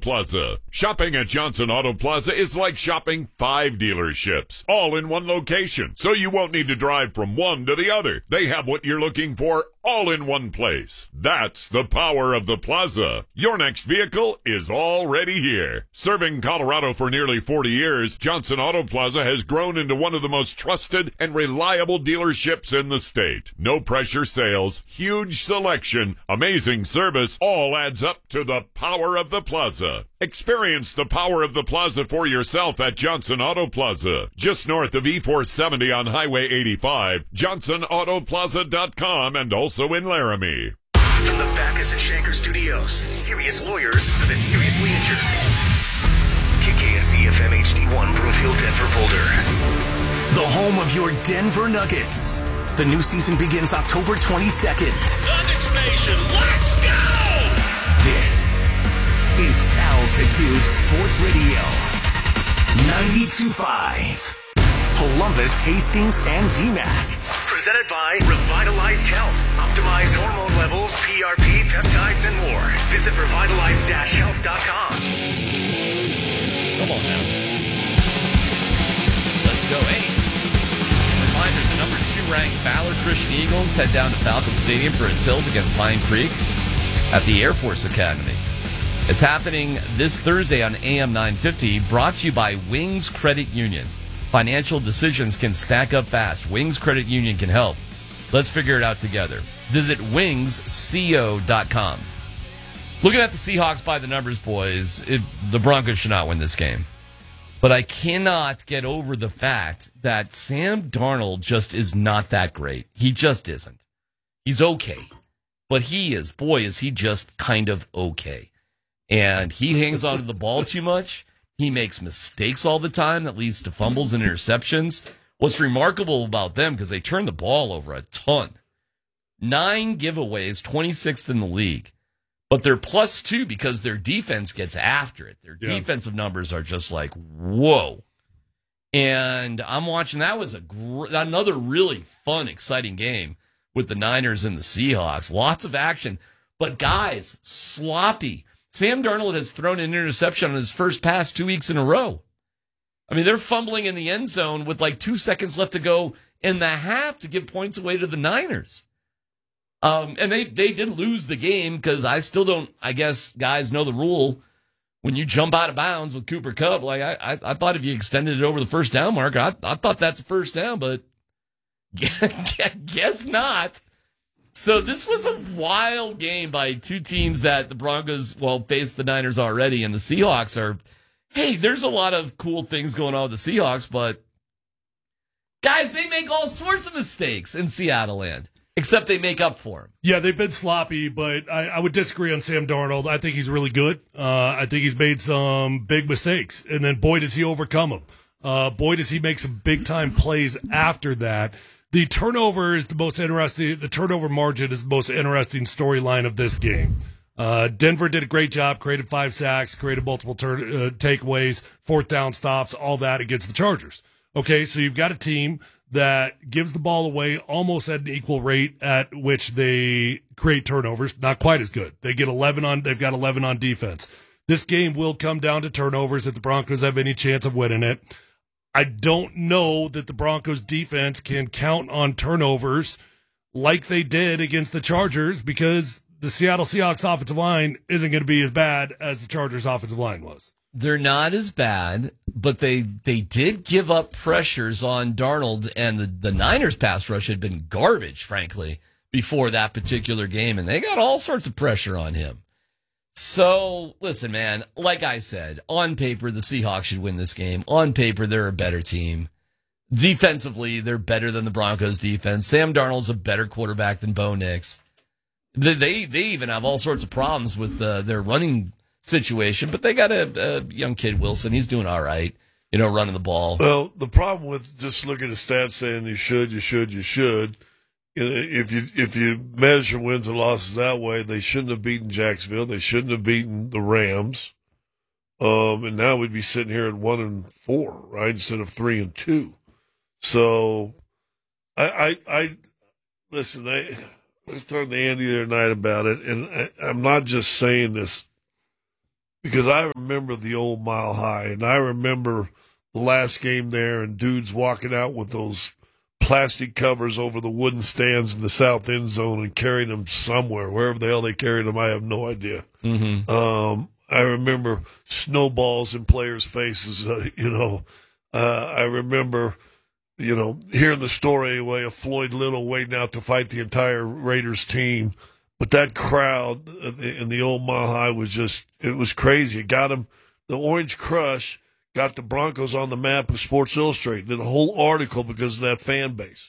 Plaza. Shopping at Johnson Auto Plaza is like shopping 5 dealerships, all in one location, so you won't need to drive from one to the other. They have what you're looking for all in one place. That's the power of the Plaza. Your next vehicle is already here. Serving Colorado for nearly 40 years, Johnson Auto Plaza has grown into one of the most trusted and reliable dealerships in the state. No pressure sales, huge selection, amazing service, all adds up to the power of the Plaza. Experience the power of the Plaza for yourself at Johnson Auto Plaza, just north of E470 on Highway 85, johnsonautoplaza.com, and also in Laramie. From the Backus and Shanker Studios, serious lawyers for the seriously injured. KKSE FM HD1, Brookfield, Denver, Boulder. The home of your Denver Nuggets. The new season begins October 22nd. Nuggets Nation, let's go! This is Altitude Sports Radio. 92.5. Columbus, Hastings, and DMAC. Presented by Revitalized Health. Optimize hormone levels, PRP, peptides, and more. Visit revitalized-health.com. Come on now. Let's go. Hey, reminder, the number 2 ranked Ballard Christian Eagles head down to Falcon Stadium for a tilt against Pine Creek at the Air Force Academy. It's happening this Thursday on AM 950, brought to you by Wings Credit Union. Financial decisions can stack up fast. Wings Credit Union can help. Let's figure it out together. Visit wingsco.com. Looking at the Seahawks by the numbers, boys, the Broncos should not win this game. But I cannot get over the fact that Sam Darnold just is not that great. He just isn't. He's okay. But he is, boy, is he just kind of okay. And he hangs on to the ball too much. He makes mistakes all the time that leads to fumbles and interceptions. What's remarkable about them, because they turn the ball over a ton. 9 giveaways, 26th in the league. But they're +2 because their defense gets after it. Their defensive numbers are just like, whoa. And I'm watching. That was another really fun, exciting game with the Niners and the Seahawks. Lots of action. But guys, sloppy. Sam Darnold has thrown an interception on his first pass 2 weeks in a row. I mean, they're fumbling in the end zone with like 2 seconds left to go in the half to give points away to the Niners. And they did lose the game because I still don't, I guess, guys know the rule. When you jump out of bounds with Cooper Kupp, like I thought if you extended it over the first down marker, I thought that's a first down, but guess not. So this was a wild game by two teams that the Broncos, faced the Niners already, and the Seahawks are, hey, there's a lot of cool things going on with the Seahawks, but guys, they make all sorts of mistakes in Seattle land, except they make up for them. Yeah, they've been sloppy, but I would disagree on Sam Darnold. I think he's really good. I think he's made some big mistakes, and then boy, does he overcome them. Boy, does he make some big-time plays after that. The turnover is the most interesting. The turnover margin is the most interesting storyline of this game. Denver did a great job, created 5 sacks, created multiple takeaways, 4th down stops, all that against the Chargers. Okay, so you've got a team that gives the ball away almost at an equal rate at which they create turnovers. Not quite as good. They've got 11 on defense. This game will come down to turnovers if the Broncos have any chance of winning it. I don't know that the Broncos defense can count on turnovers like they did against the Chargers because the Seattle Seahawks offensive line isn't going to be as bad as the Chargers offensive line was. They're not as bad, but they did give up pressures on Darnold, and the Niners pass rush had been garbage, frankly, before that particular game, and they got all sorts of pressure on him. So, listen, man, like I said, on paper, the Seahawks should win this game. On paper, they're a better team. Defensively, they're better than the Broncos' defense. Sam Darnold's a better quarterback than Bo Nix. They even have all sorts of problems with their running situation, but they got a young kid, Wilson. He's doing all right, running the ball. Well, the problem with just looking at stats saying you should, if you measure wins and losses that way, they shouldn't have beaten Jacksonville. They shouldn't have beaten the Rams. And now we'd be sitting here at 1-4, right, instead of 3-2. So, I listen. I was talking to Andy the other night about it, and I'm not just saying this because I remember the old Mile High, and I remember the last game there and dudes walking out with those plastic covers over the wooden stands in the south end zone and carrying them somewhere, wherever the hell they carried them, I have no idea. Mm-hmm. I remember snowballs in players' faces, I remember, hearing the story anyway of Floyd Little waiting out to fight the entire Raiders team. But that crowd in the old Mile High it was crazy. It got them, the Orange Crush got the Broncos on the map with Sports Illustrated. Did a whole article because of that fan base.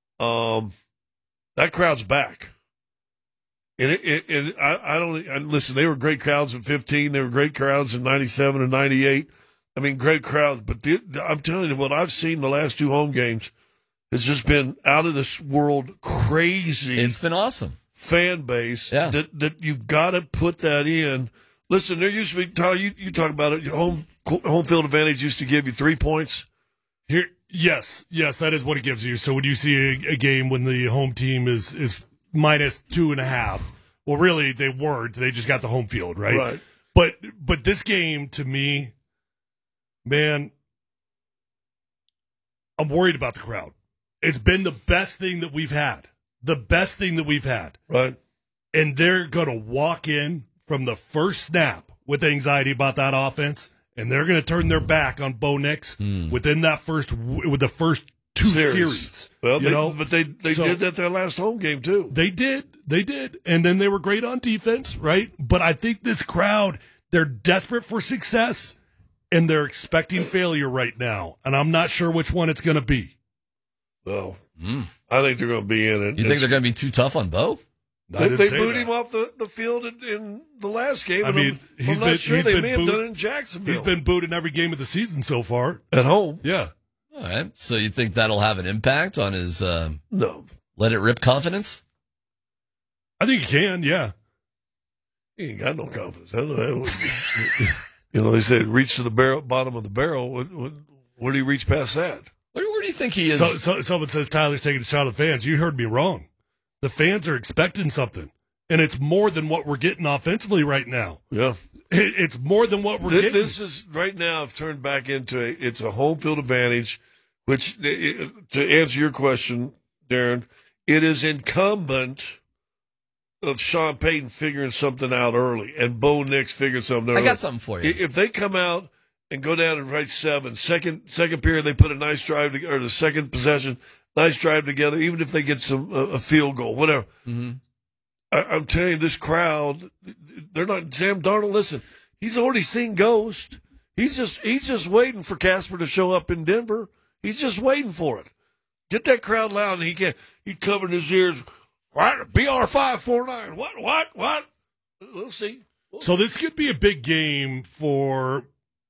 That crowd's back. And listen, they were great crowds in 15. They were great crowds in 97 and 98. I mean, great crowds. But I'm telling you, what I've seen the last two home games has just been out of this world crazy. It's been awesome. Fan base. Yeah. That you've got to put that in. Listen, there used to be, Tyler, you talk about it, home field advantage used to give you 3 points. Yes, that is what it gives you. So when you see a game when the home team is minus 2.5, well, really they weren't. They just got the home field, right? Right. But this game, to me, man, I'm worried about the crowd. It's been the best thing that we've had. Right. And they're going to walk in from the first snap with anxiety about that offense, and they're going to turn their back on Bo Nix with the first two series. Well, they did that their last home game too. They did, and then they were great on defense, right? But I think this crowd, they're desperate for success, and they're expecting failure right now, and I'm not sure which one it's going to be. Well, I think they're going to be in it. You think they're going to be too tough on Bo? They booed him off the field in the last game. I mean, I'm not sure they may have done it in Jacksonville. He's been booed in every game of the season so far. At home. Yeah. All right. So you think that'll have an impact on his no let it rip confidence? I think he can, yeah. He ain't got no confidence. I don't know. They say reach to the bottom of the barrel. Where do you reach past that? Where do you think he is? So someone says Tyler's taking a shot at the fans. You heard me wrong. The fans are expecting something, and it's more than what we're getting offensively right now. Yeah. It's more than what we're getting. This is, right now, I've turned back into it's a home field advantage, which, to answer your question, Darren, it is incumbent of Sean Payton figuring something out early and Bo Nix figuring something out early. I got something for you. If they come out and go down and write 7, second period, they put a nice drive, or the second possession, nice drive together, even if they get a field goal, whatever. Mm-hmm. I'm telling you, this crowd, they're not. Sam Darnold, listen, he's already seen Ghost. He's just waiting for Casper to show up in Denver. He's just waiting for it. Get that crowd loud, and he covered his ears. What? BR549. What? We'll see. So this could be a big game for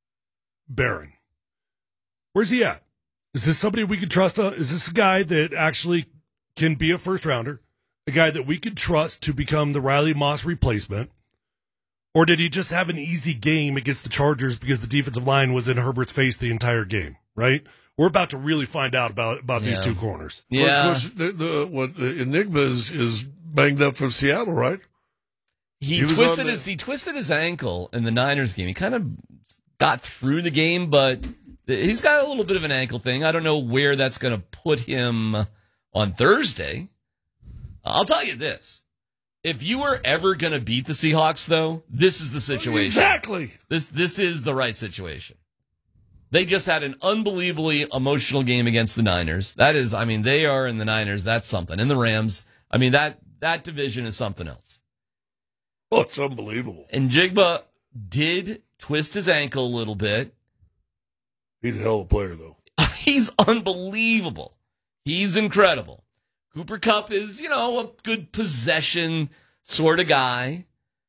Barron. Where's he at? Is this somebody we can trust? Is this a guy that actually can be a first rounder? A guy that we could trust to become the Riley Moss replacement? Or did he just have an easy game against the Chargers because the defensive line was in Herbert's face the entire game, right? We're about to really find out about these two corners. Yeah. Of course, Enigma is banged up from Seattle, right? He twisted his ankle in the Niners game. He kind of got through the game, but he's got a little bit of an ankle thing. I don't know where that's going to put him on Thursday. I'll tell you this. If you were ever going to beat the Seahawks, though, this is the situation. Exactly. This is the right situation. They just had an unbelievably emotional game against the Niners. That is, I mean, they are in the Niners. That's something. And the Rams, I mean, that division is something else. Oh, it's unbelievable. And Jigba did twist his ankle a little bit. He's a hell of a player, though. He's unbelievable. He's incredible. Cooper Kupp is, a good possession sort of guy.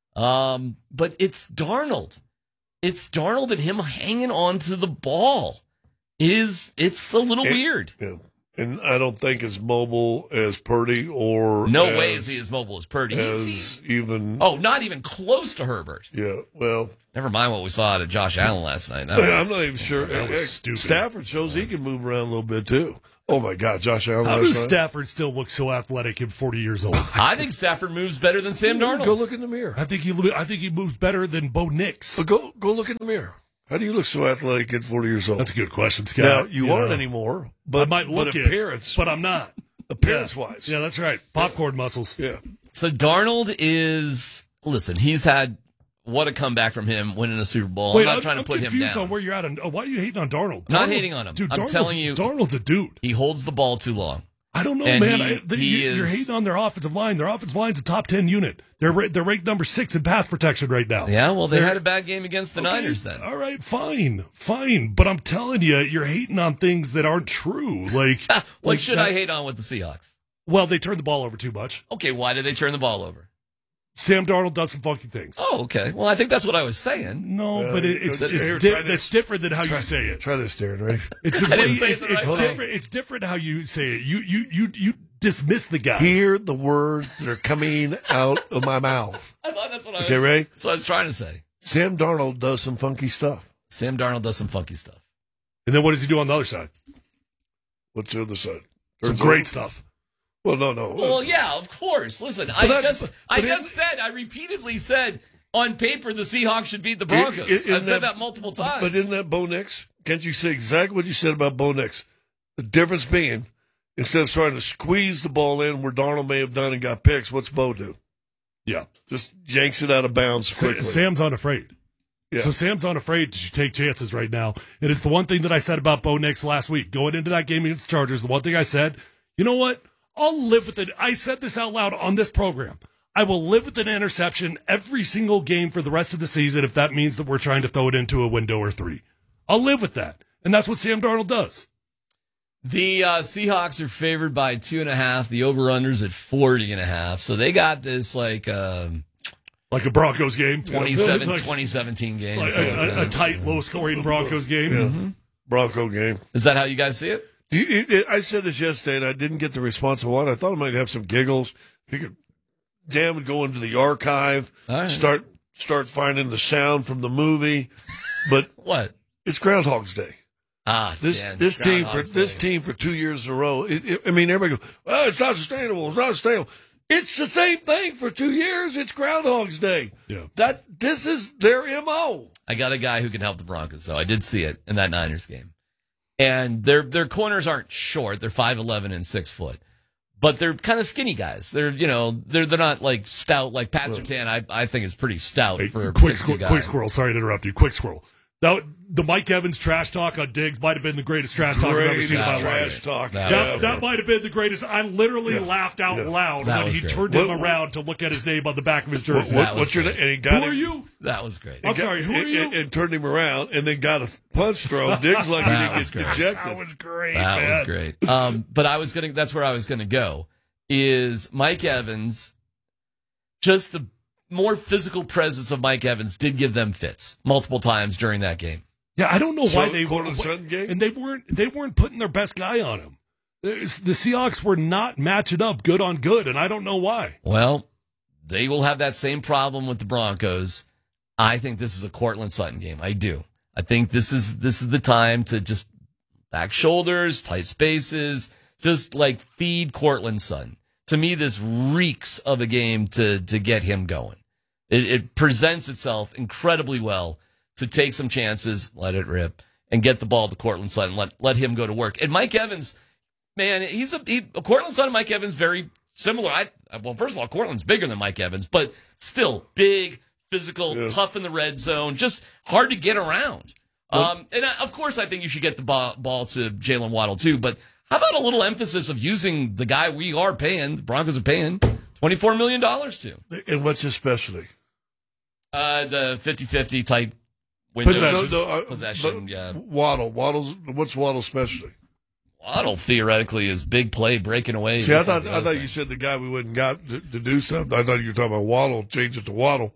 But it's Darnold. It's Darnold and him hanging on to the ball. It's a little weird. Yeah. And I don't think as mobile as Purdy or no way is he as mobile as Purdy. Not even close to Herbert. Yeah, well. Never mind what we saw out of Josh Allen last night. I'm not even sure. That was stupid. Stafford shows he can move around a little bit, too. Oh, my God, Josh Allen. How does Stafford still look so athletic at 40 years old? I think Stafford moves better than Sam Darnold. Go look in the mirror. I think he moves better than Bo Nix. Go look in the mirror. How do you look so athletic at 40 years old? That's a good question, Scott. Now, you aren't anymore, but, I might look appearance, but I'm not. Appearance-wise. Yeah, that's right. Popcorn muscles. Yeah. So Darnold is, listen, he's had, what a comeback from him winning a Super Bowl. Wait, I'm not trying to put him down. I'm confused on where you're at. Why are you hating on Darnold? I'm not hating on him. Dude, I'm telling you. Darnold's a dude. He holds the ball too long. I don't know, And man. you're hating on their offensive line. Their offensive line's a top 10 unit. They're ranked number 6 in pass protection right now. Yeah, well, they had a bad game against the Niners then. All right, fine. But I'm telling you, you're hating on things that aren't true. Like, what should I hate on with the Seahawks? Well, they turned the ball over too much. Okay, why did they turn the ball over? Sam Darnold does some funky things. Oh, okay. Well, I think that's what I was saying. No, but it's different than how you say it. Try this, Darren, right? It's I didn't say it the right way. different. It's different how you say it. You dismiss the guy. Hear the words that are coming out of my mouth. I thought that's what I was. Okay, Ray? That's what I was trying to say. Sam Darnold does some funky stuff. Sam Darnold does some funky stuff. And then what does he do on the other side? What's the other side? Some great stuff. Well, no. Well, yeah, of course. Listen, I repeatedly said on paper the Seahawks should beat the Broncos. I've said that multiple times. But isn't that Bo Nix? Can't you say exactly what you said about Bo Nix? The difference being, instead of trying to squeeze the ball in where Darnold may have done and got picks, what's Bo do? Yeah. Just yanks it out of bounds quickly. Sam's unafraid. Yeah. So Sam's unafraid to take chances right now. And it's the one thing that I said about Bo Nix last week. Going into that game against the Chargers, the one thing I said, you know what? I'll live with it. I said this out loud on this program. I will live with an interception every single game for the rest of the season if that means that we're trying to throw it into a window or 3. I'll live with that. And that's what Sam Darnold does. The Seahawks are favored by 2.5. The over-under's at 40.5. So they got this like a Broncos game. 2017 game. Like a tight, low-scoring Broncos game. Yeah. Mm-hmm. Bronco game. Is that how you guys see it? I said this yesterday, and I didn't get the response I wanted. I thought I might have some giggles. Figured Dan would go into the archive, right. start finding the sound from the movie. But what? It's Groundhog's Day. This team for 2 years in a row. Everybody goes, "Oh, it's not sustainable. It's not sustainable." It's the same thing for 2 years. It's Groundhog's Day. Yeah. This is their MO. I got a guy who can help the Broncos, though. I did see it in that Niners game. And their corners aren't short. They're 5'11" and 6 foot. But they're kind of skinny guys. They're not like stout like Pat Surtain. I think is pretty stout for a quick squirrel. Sorry to interrupt you. Quick squirrel. The Mike Evans trash talk on Diggs might have been the greatest trash talk I've ever seen in my life. That might have been the greatest. I literally laughed out loud when he turned him around to look at his name on the back of his jersey. What's your name? And he got Who are you? That was great. I'm sorry, who are you? And turned him around and then got a punch thrown. Diggs like he didn't get ejected. That was great. That was great. But that's where I was gonna go. Is Mike Evans just the more physical presence of Mike Evans did give them fits multiple times during that game. Yeah, I don't know why they weren't. And they weren't putting their best guy on him. The Seahawks were not matching up good on good, and I don't know why. Well, they will have that same problem with the Broncos. I think this is a Courtland Sutton game. I do. I think this is the time to just back shoulders, tight spaces, just like feed Courtland Sutton. To me, this reeks of a game to get him going. It presents itself incredibly well to take some chances, let it rip, and get the ball to Courtland Sutton. Let him go to work. And Mike Evans, man, Courtland Sutton and Mike Evans very similar. Well, first of all, Courtland's bigger than Mike Evans, but still big, physical, tough in the red zone, just hard to get around. Of course, I think you should get the ball to Jalen Waddle too. But how about a little emphasis of using the guy the Broncos are paying $24 million to? And what's his specialty? The 50-50 type window. Possession, yeah. What's Waddle's specialty? Waddle theoretically is big play, breaking away. See, I thought you said the guy we wouldn't got to do something. I thought you were talking about Waddle, change it to Waddle.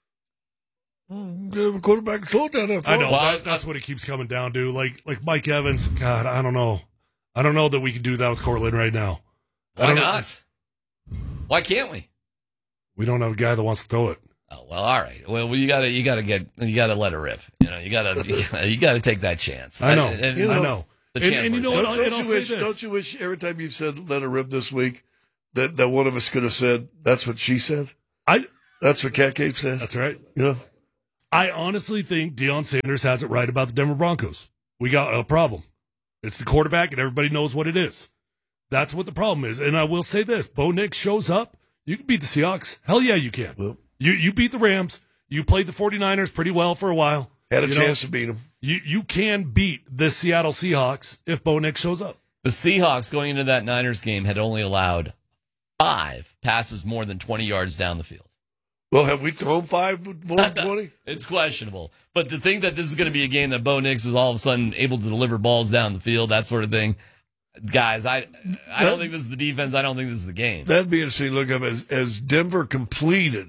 Give a quarterback slow down there. I know. That's what it keeps coming down to. Like Mike Evans, God, I don't know. I don't know that we can do that with Courtland right now. Why not? Why can't we? We don't have a guy that wants to throw it. Oh, well, all right. Well, you gotta let it rip. You gotta take that chance. I know. I know. The chance and you for know it. what? And I'll say this. Don't you wish every time you've said let her rip this week that one of us could have said that's what she said? That's what Cat Cave said. That's right. You know? I honestly think Deion Sanders has it right about the Denver Broncos. We got a problem. It's the quarterback, and everybody knows what it is. That's what the problem is. And I will say this. Bo Nix shows up. You can beat the Seahawks. Hell yeah, you can. Well, You beat the Rams. You played the 49ers pretty well for a while. had a chance to beat them. You can beat the Seattle Seahawks if Bo Nix shows up. The Seahawks going into that Niners game had only allowed 5 passes more than 20 yards down the field. Well, have we thrown 5 more than 20? It's questionable. But to think that this is going to be a game that Bo Nix is all of a sudden able to deliver balls down the field, that sort of thing, guys, I don't think this is the defense. I don't think this is the game. That'd be interesting to look up as Denver completed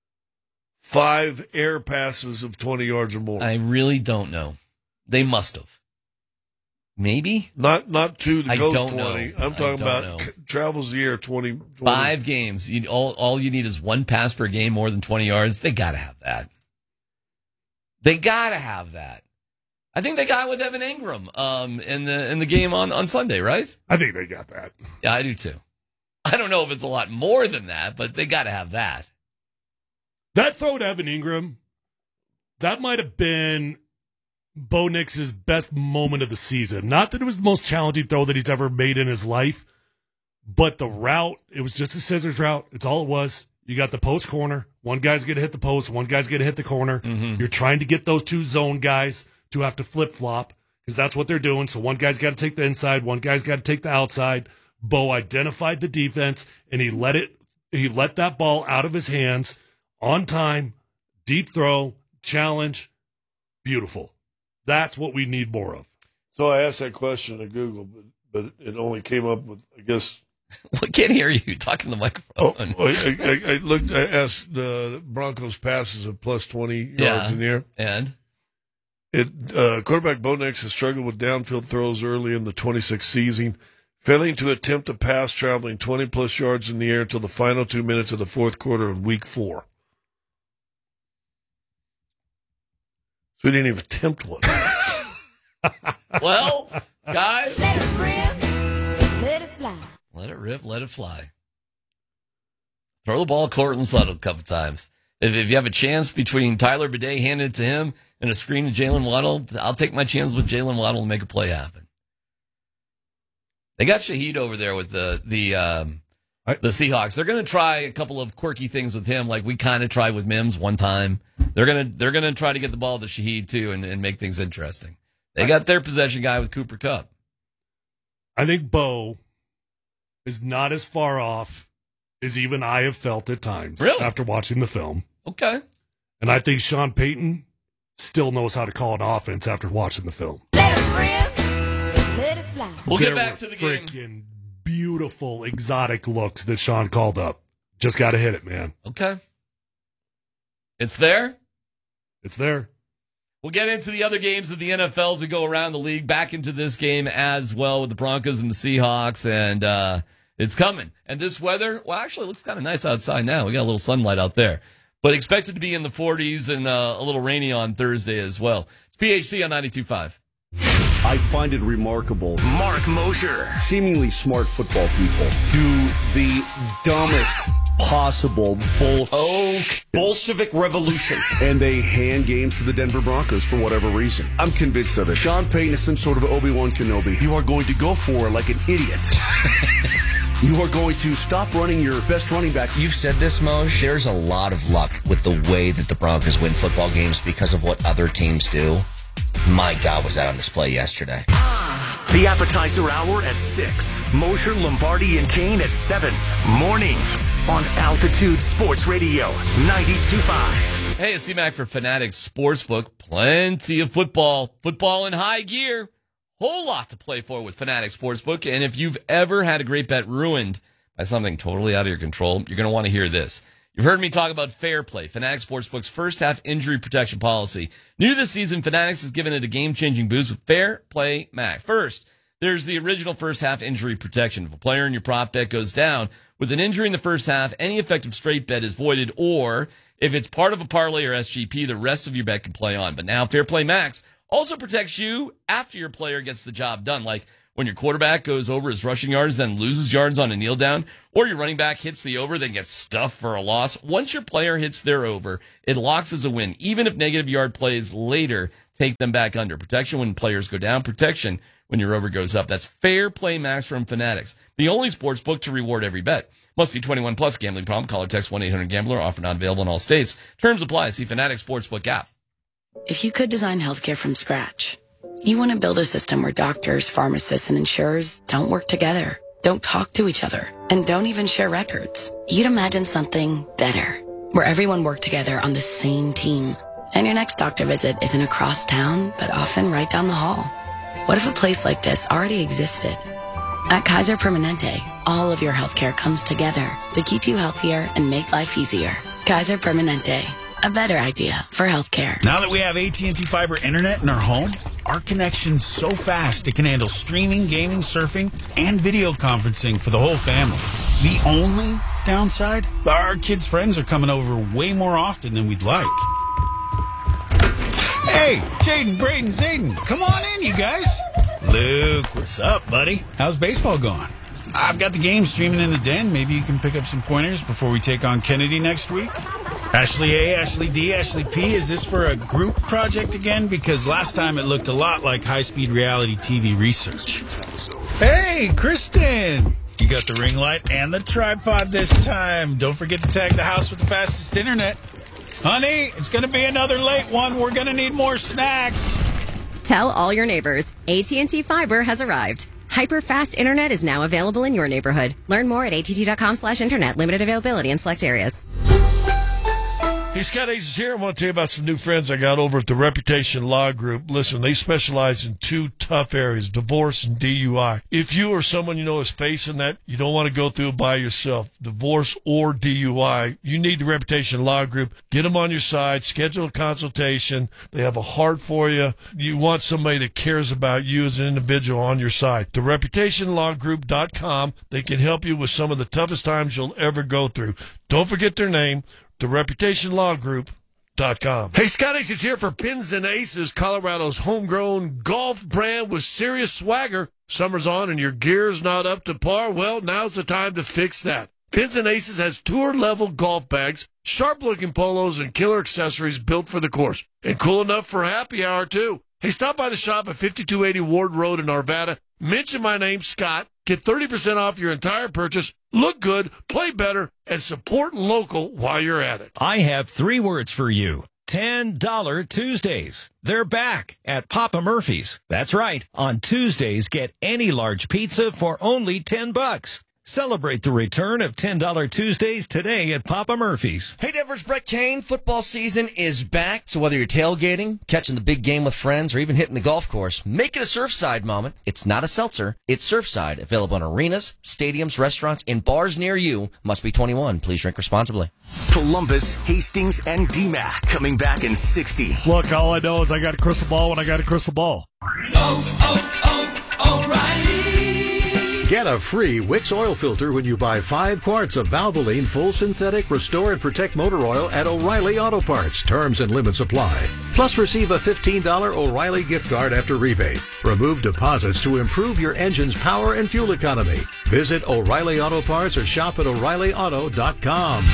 5 air passes of 20 yards or more. I really don't know. They must have. Maybe? Not to the I ghost don't 20. know. I'm talking I don't about know. travels the year 20. 5 games. All you need is 1 pass per game more than 20 yards. They got to have that. They got to have that. I think they got it with Evan Ingram in the game on Sunday, right? I think they got that. Yeah, I do too. I don't know if it's a lot more than that, but they got to have that. That throw to Evan Ingram, that might have been Bo Nix's best moment of the season. Not that it was the most challenging throw that he's ever made in his life, but the route, it was just a scissors route. It's all it was. You got the post corner. One guy's going to hit the post. One guy's going to hit the corner. Mm-hmm. You're trying to get those 2 zone guys to have to flip-flop because that's what they're doing. So one guy's got to take the inside. One guy's got to take the outside. Bo identified the defense, and he let that ball out of his hands on time, deep throw, challenge, beautiful. That's what we need more of. So I asked that question to Google, but it only came up with, I guess. I can't hear you talking to the microphone. I asked the Broncos passes of plus 20 yards in the air. And? Quarterback Bo Nix has struggled with downfield throws early in the 26th season, failing to attempt a pass traveling 20-plus yards in the air until the final 2 minutes of the fourth quarter in Week 4. So he didn't even attempt one. Well, guys. Let it rip, let it fly. Let it rip, let it fly. Throw the ball Cortland Sutton a couple times. If you have a chance between Tyler Bidet handing it to him and a screen to Jalen Waddle, I'll take my chance with Jalen Waddle and make a play happen. They got Shaheed over there with the Seahawks. They're going to try a couple of quirky things with him, like we kind of tried with Mims one time. They're gonna try to get the ball to Shaheed too and make things interesting. They got their possession guy with Cooper Kupp. I think Bo is not as far off as even I have felt at times after watching the film. Okay. And I think Sean Payton still knows how to call an offense after watching the film. Let it rip, let it fly. We'll There get back were to the game. freaking beautiful, exotic looks that Sean called up. Just got to hit it, man. Okay. It's there. It's there. We'll get into the other games of the NFL as we go around the league, back into this game as well with the Broncos and the Seahawks, and it's coming. And this weather, well, actually it looks kind of nice outside now. We got a little sunlight out there. But expected to be in the 40s and a little rainy on Thursday as well. It's PHC on 92.5. I find it remarkable. Mark Mosher. Seemingly smart football people do the dumbest possible Bolshevik revolution. And they hand games to the Denver Broncos for whatever reason. I'm convinced of it. Sean Payton is some sort of Obi-Wan Kenobi. You are going to go for it like an idiot. You are going to stop running your best running back. You've said this, Moj. There's a lot of luck with the way that the Broncos win football games because of what other teams do. My God, was that on display yesterday. The appetizer hour at 6. Mosher, Lombardi, and Kane at 7. Mornings on Altitude Sports Radio 92.5. Hey, it's C-Mac for Fanatics Sportsbook. Plenty of football. Football in high gear. Whole lot to play for with Fanatics Sportsbook. And if you've ever had a great bet ruined by something totally out of your control, you're going to want to hear this. You've heard me talk about Fair Play, Fanatics Sportsbook's first-half injury protection policy. New this season, Fanatics has given it a game-changing boost with Fair Play Max. First, there's the original first-half injury protection. If a player in your prop bet goes down with an injury in the first half, any effective straight bet is voided, or if it's part of a parlay or SGP, the rest of your bet can play on. But now Fair Play Max Also protects you after your player gets the job done, like when your quarterback goes over his rushing yards, then loses yards on a kneel down, or your running back hits the over, then gets stuffed for a loss. Once your player hits their over, it locks as a win, even if negative yard plays later take them back under. Protection when players go down, protection when your over goes up. That's Fair Play Max from Fanatics, the only sports book to reward every bet. Must be 21 plus. Gambling problem? Call or text 1-800-GAMBLER. Offer not available in all states. Terms apply. See Fanatics Sportsbook app. If you could design healthcare from scratch, you want to build a system where doctors, pharmacists, and insurers don't work together, don't talk to each other, and don't even share records. You'd imagine something better, where everyone worked together on the same team, and your next doctor visit isn't across town, but often right down the hall. What if a place like this already existed? At Kaiser Permanente, all of your healthcare comes together to keep you healthier and make life easier. Kaiser Permanente, a better idea for healthcare. Now that we have AT&T Fiber Internet in our home, our connection's so fast it can handle streaming, gaming, surfing, and video conferencing for the whole family. The only downside? Our kids' friends are coming over way more often than we'd like. Hey, Jaden, Braden, Zayden, come on in, you guys. Luke, what's up, buddy? How's baseball going? I've got the game streaming in the den. Maybe you can pick up some pointers before we take on Kennedy next week. Ashley A, Ashley D, Ashley P, is this for a group project again? Because last time it looked a lot like high-speed reality TV research. Hey, Kristen! You got the ring light and the tripod this time. Don't forget to tag the house with the fastest internet. Honey, it's going to be another late one. We're going to need more snacks. Tell all your neighbors, AT&T Fiber has arrived. Hyper-fast internet is now available in your neighborhood. Learn more at att.com/internet. Limited availability in select areas. Hey, Scott Hayes is here. I want to tell you about some new friends I got over at the Reputation Law Group. Listen, they specialize in two tough areas, divorce and DUI. If you or someone you know is facing that, you don't want to go through it by yourself, divorce or DUI, you need the Reputation Law Group. Get them on your side, schedule a consultation. They have a heart for you. You want somebody that cares about you as an individual on your side. TheReputationLawGroup.com. They can help you with some of the toughest times you'll ever go through. Don't forget their name. TheReputationLawGroup.com. Hey, Scott Hayes is here for Pins and Aces, Colorado's homegrown golf brand with serious swagger. Summer's on and your gear's not up to par. Well, now's the time to fix that. Pins and Aces has tour-level golf bags, sharp-looking polos, and killer accessories built for the course. And cool enough for happy hour, too. Hey, stop by the shop at 5280 Ward Road in Arvada. Mention my name, Scott. Get 30% off your entire purchase. Look good, play better, and support local while you're at it. I have 3 words for you. $10 Tuesdays. They're back at Papa Murphy's. That's right. On Tuesdays, get any large pizza for only $10. Celebrate the return of $10 Tuesdays today at Papa Murphy's. Hey, Denver's Brett Kane. Football season is back. So whether you're tailgating, catching the big game with friends, or even hitting the golf course, make it a Surfside moment. It's not a seltzer. It's Surfside. Available in arenas, stadiums, restaurants, and bars near you. Must be 21. Please drink responsibly. Columbus, Hastings, and DMAC coming back in 60. Look, all I know is I got a crystal ball when I got a crystal ball. O'Reilly. Get a free Wix oil filter when you buy 5 quarts of Valvoline Full Synthetic Restore and Protect Motor Oil at O'Reilly Auto Parts. Terms and limits apply. Plus, receive a $15 O'Reilly gift card after rebate. Remove deposits to improve your engine's power and fuel economy. Visit O'Reilly Auto Parts or shop at O'ReillyAuto.com.